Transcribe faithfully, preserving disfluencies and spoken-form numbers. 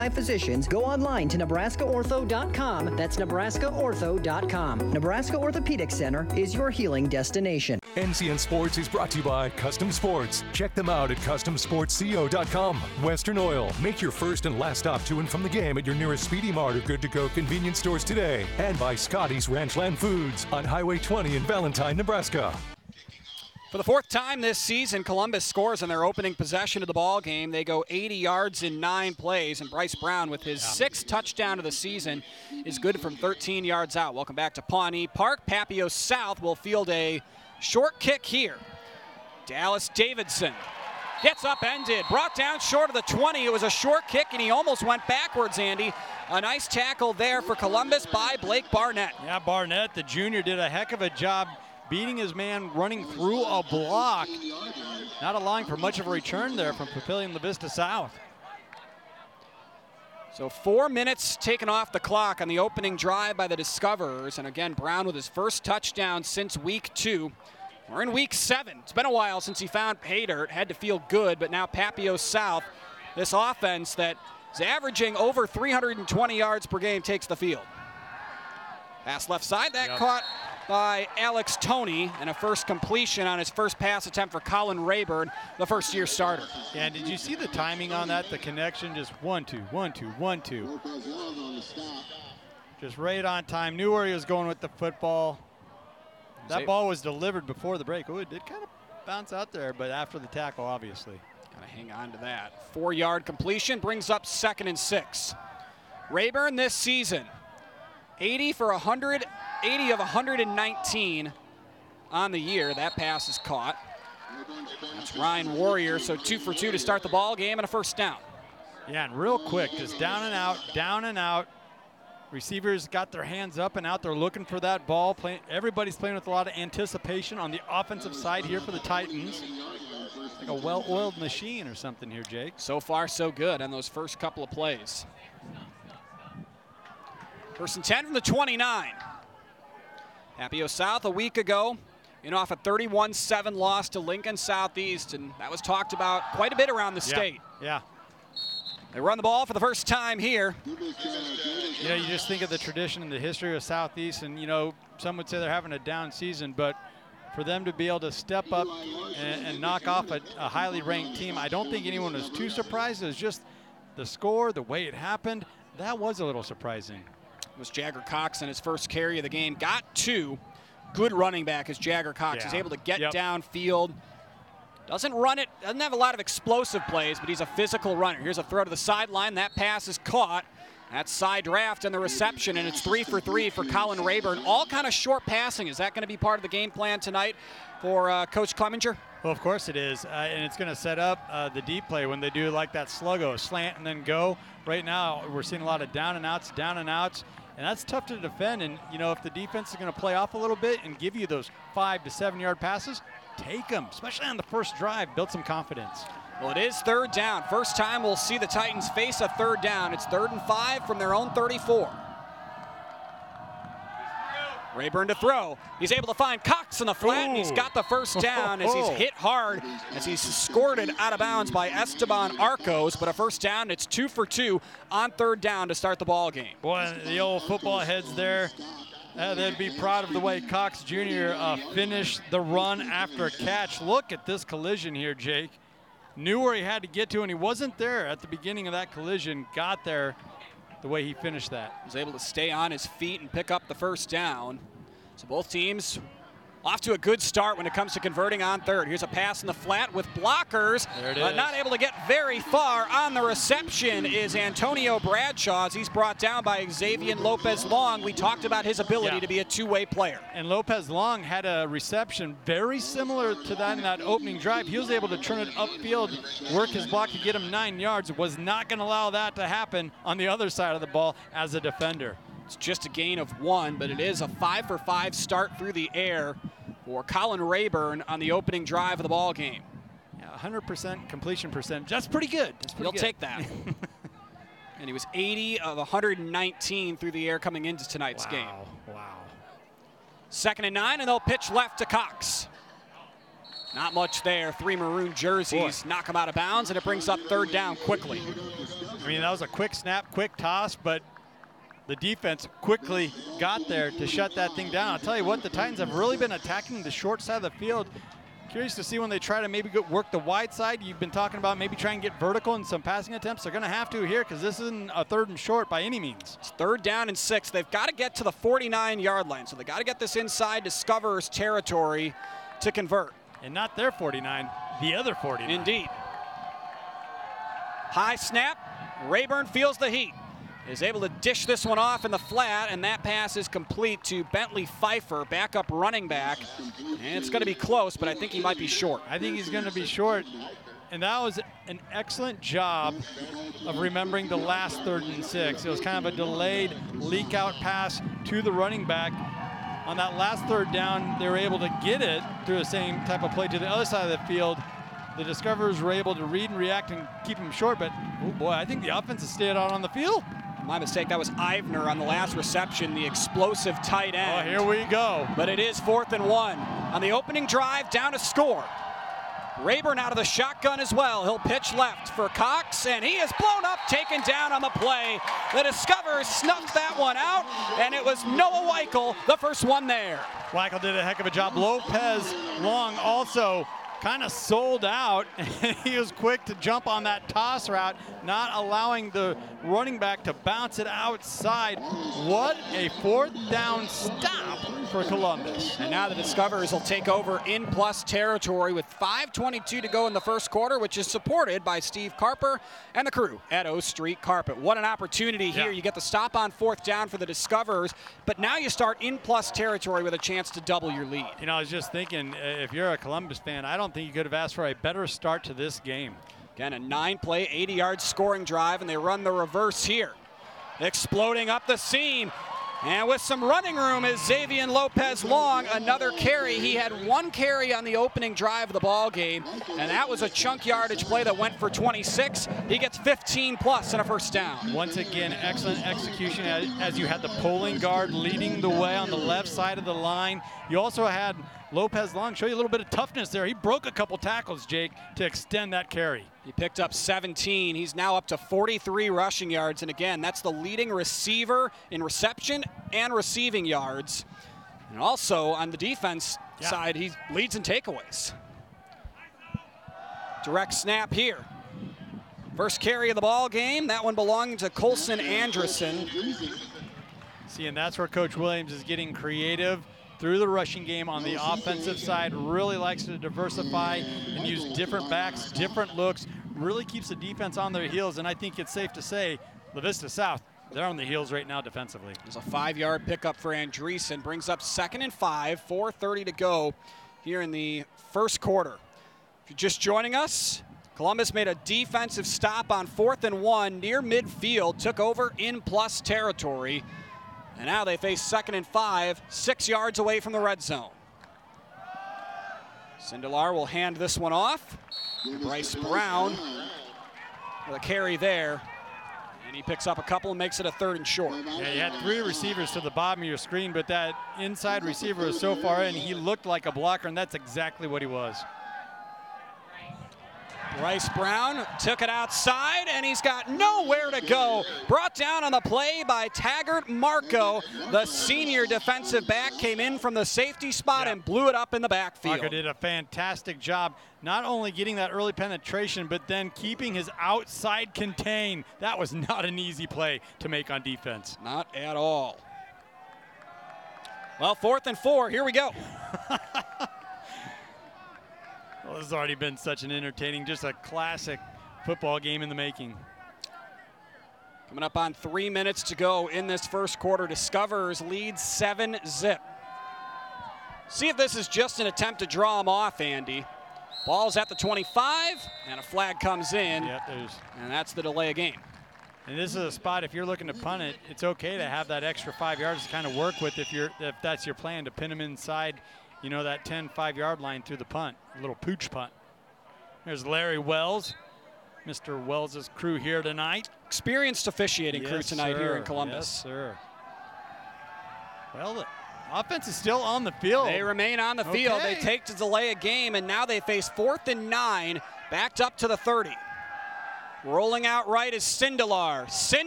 Physicians, go online to Nebraska Ortho dot com. That's Nebraska Ortho dot com. Nebraska Orthopedic Center is your healing destination. N C N Sports is brought to you by Custom Sports. Check them out at Custom Sports Co dot com. Western Oil. Make your first and last stop to and from the game at your nearest Speedy Mart or Good to Go convenience stores today. And by Scotty's Ranchland Foods on Highway twenty in Valentine, Nebraska. For the fourth time this season, Columbus scores on their opening possession of the ball game. They go eighty yards in nine plays, and Bryce Brown, with his sixth touchdown of the season, is good from thirteen yards out. Welcome back to Pawnee Park. Papio South will field a short kick here. Dallas Davidson gets upended, brought down short of the twenty. It was a short kick, and he almost went backwards, Andy. A nice tackle there for Columbus by Blake Barnett. Yeah, Barnett, the junior, did a heck of a job beating his man, running through a block. Not allowing for much of a return there from Papillion La Vista South. So four minutes taken off the clock on the opening drive by the Discoverers. And again, Brown with his first touchdown since week two. We're in week seven. It's been a while since he found pay dirt. Had to feel good, but now Papio South, this offense that is averaging over three hundred twenty yards per game, takes the field. Pass left side, that yep. caught by Alex Toney, and a first completion on his first pass attempt for Colin Rayburn, the first-year starter. Yeah, and did you see the timing on that? The connection, just one, two, one, two, one, two. Just right on time. Knew where he was going with the football. That ball was delivered before the break. Oh, it did kind of bounce out there, but after the tackle, obviously. Gotta hang on to that. Four-yard completion brings up second and six. Rayburn this season, eighty for one hundred. eighty of one hundred nineteen on the year. That pass is caught. That's Ryan Warrior, so two for two to start the ball game and a first down. Yeah, and real quick, just down and out, down and out. Receivers got their hands up and out. They're looking for that ball. Play, everybody's playing with a lot of anticipation on the offensive side here for the Titans. Like a well-oiled machine or something here, Jake. So far, so good on those first couple of plays. First and ten from the twenty-nine. Papio South a week ago, in off a thirty-one seven loss to Lincoln Southeast, and that was talked about quite a bit around the state. Yeah. yeah. They run the ball for the first time here. You know, you just think of the tradition and the history of Southeast, and, you know, some would say they're having a down season, but for them to be able to step up and, and knock off a, a highly ranked team, I don't think anyone was too surprised. It was just the score, the way it happened. That was a little surprising. It was Jagger Cox in his first carry of the game. Got two. Good running back is Jagger Cox. Yeah. He's able to get yep. downfield. Doesn't run it, doesn't have a lot of explosive plays, but he's a physical runner. Here's a throw to the sideline. That pass is caught. That's side draft and the reception, and it's three for three for Colin Rayburn. All kind of short passing. Is that going to be part of the game plan tonight for uh, Coach Clemenger? Well, of course it is, uh, and it's going to set up uh, the deep play when they do like that sluggo, slant and then go. Right now, we're seeing a lot of down and outs, down and outs, and that's tough to defend. And, you know, if the defense is going to play off a little bit and give you those five to seven yard passes, take them, especially on the first drive. Build some confidence. Well, it is third down. First time we'll see the Titans face a third down. It's third and five from their own thirty-four. Rayburn to throw. He's able to find Cox in the flat, Ooh. and he's got the first down as he's hit hard, as he's scored out of bounds by Esteban Arcos. But a first down, it's two for two on third down to start the ball game. Boy, the old football heads there, uh, they'd be proud of the way Cox Junior Uh, finished the run after a catch. Look at this collision here, Jake. Knew where he had to get to, and he wasn't there at the beginning of that collision. Got there the way he finished that. Was able to stay on his feet and pick up the first down. So both teams off to a good start when it comes to converting on third. Here's a pass in the flat with blockers, but not able to get very far. On the reception is Antonio Bradshaw, as he's brought down by Xavier Lopez Long. We talked about his ability yeah. to be a two-way player. And Lopez Long had a reception very similar to that in that opening drive. He was able to turn it upfield, work his block to get him nine yards. Was not going to allow that to happen on the other side of the ball as a defender. It's just a gain of one, but it is a five for five start through the air for Colin Rayburn on the opening drive of the ball game. Yeah, one hundred percent completion percentage. That's pretty good. That's pretty He'll good. take that. And he was eighty of one hundred nineteen through the air coming into tonight's wow. game. Wow. Second and nine, and they'll pitch left to Cox. Not much there. Three maroon jerseys Boy. knock him out of bounds, and it brings up third down quickly. I mean, that was a quick snap, quick toss, but the defense quickly got there to shut that thing down. I'll tell you what, the Titans have really been attacking the short side of the field. Curious to see when they try to maybe go work the wide side. You've been talking about maybe trying to get vertical in some passing attempts. They're going to have to here because this isn't a third and short by any means. It's third down and six. They've got to get to the forty-nine yard line, so they got to get this inside Discover's territory to convert. And not their forty-nine, the other forty-nine. Indeed. High snap. Rayburn feels the heat. Is able to dish this one off in the flat, and that pass is complete to Bentley Pfeiffer, backup running back. And it's going to be close, but I think he might be short. I think he's going to be short. And that was an excellent job of remembering the last third and six. It was kind of a delayed leak out pass to the running back. On that last third down, they were able to get it through the same type of play to the other side of the field. The Discoverers were able to read and react and keep him short, but oh boy, I think the offense has stayed out on the field. My mistake, that was Ivner on the last reception, the explosive tight end. Oh, here we go. But it is fourth and one. On the opening drive, down to score. Rayburn out of the shotgun as well. He'll pitch left for Cox, and he is blown up, taken down on the play. The Discoverers snuffed that one out, and it was Noah Weichel, the first one there. Weichel did a heck of a job. Lopez Long also kind of sold out. He was quick to jump on that toss route, not allowing the running back to bounce it outside. What a fourth down stop for Columbus. And now the Discoverers will take over in plus territory with five twenty-two to go in the first quarter, which is supported by Steve Carper and the crew at O Street Carpet. What an opportunity here. Yeah. You get the stop on fourth down for the Discoverers, but now you start in plus territory with a chance to double your lead. You know, I was just thinking, if you're a Columbus fan, I don't think you could have asked for a better start to this game. Again, a nine-play, eighty yard scoring drive, and they run the reverse here. Exploding up the seam. And with some running room is Xavier Lopez Long, another carry. He had one carry on the opening drive of the ball game, and that was a chunk yardage play that went for twenty-six. He gets fifteen plus and a first down. Once again, excellent execution as, as you had the pulling guard leading the way on the left side of the line. You also had Lopez Long show you a little bit of toughness there. He broke a couple tackles, Jake, to extend that carry. He picked up seventeen. He's now up to forty-three rushing yards. And again, that's the leading receiver in reception and receiving yards. And also on the defense yeah. side, he leads in takeaways. Direct snap here. First carry of the ball game. That one belonging to Colson Anderson. See, and that's where Coach Williams is getting creative through the rushing game on the offensive side. Really likes to diversify and use different backs, different looks, really keeps the defense on their heels. And I think it's safe to say La Vista South, they're on the heels right now defensively. There's a five yard pickup for Andreessen, brings up second and five, four thirty to go here in the first quarter. If you're just joining us, Columbus made a defensive stop on fourth and one near midfield, took over in plus territory. And now they face second and five, six yards away from the red zone. Sindelar will hand this one off. Bryce Brown with a carry there. And he picks up a couple and makes it a third and short. Yeah, you had three receivers to the bottom of your screen, but that inside receiver was so far in, he looked like a blocker, and that's exactly what he was. Bryce Brown took it outside, and he's got nowhere to go. Brought down on the play by Taggart Marco. The senior defensive back came in from the safety spot yeah. and blew it up in the backfield. Marco did a fantastic job, not only getting that early penetration, but then keeping his outside contained. That was not an easy play to make on defense. Not at all. Well, fourth and four, here we go. Well, this has already been such an entertaining, just a classic football game in the making. Coming up on three minutes to go in this first quarter. Discoverers lead seven zip. See if this is just an attempt to draw them off, Andy. Ball's at the twenty-five, and a flag comes in, Yeah, there's, and that's the delay of game. and this is a spot, if you're looking to punt it, it's okay to have that extra five yards to kind of work with if you're if that's your plan, to pin them inside, you know, that ten, five yard line through the punt, a little pooch punt. There's Larry Wells, Mister Wells' crew here tonight. Experienced officiating crew Yes, tonight here in sir. Columbus. Yes, sir. Well, the offense is still on the field. They remain on the field. Okay. They take to delay a game, and now they face fourth and nine, backed up to the thirty. Rolling out right is Sindelar. Sindelar